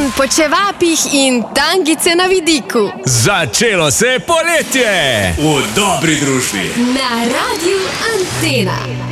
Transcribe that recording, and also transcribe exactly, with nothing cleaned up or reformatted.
po čevapih in tangice na vidiku. Začelo se je poletje! V dobri družbi. Na Radiu Antena.